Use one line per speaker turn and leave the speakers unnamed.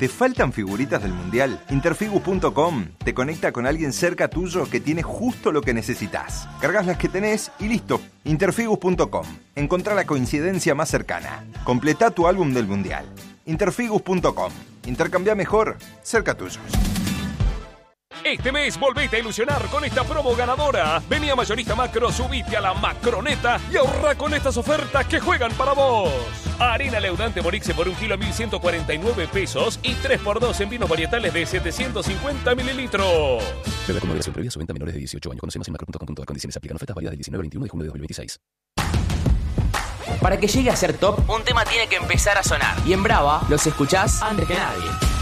¿Te faltan figuritas del Mundial? Interfigus.com te conecta con alguien cerca tuyo que tiene justo lo que necesitas. Cargas las que tenés y listo. Interfigus.com. Encontrá la coincidencia más cercana. Completá tu álbum del Mundial. Interfigus.com. Intercambia mejor, cerca tuyos.
Este mes volvete a ilusionar con esta promo ganadora. Vení a Mayorista Macro, subite a la Macroneta y ahorra con estas ofertas que juegan para vos. Harina leudante Morixe por 1 kilo a 1.149 pesos y 3x2 en vinos varietales de 750 mililitros.
Bebe con moderación previa, su venta a menores de 18 años. Conoce más en macro.com.ar. Condiciones aplican. Ofertas válidas del 19 al 21 de junio de 2026.
Para que llegue a ser top, un tema tiene que empezar a sonar. Y en Brava los escuchás antes que nadie.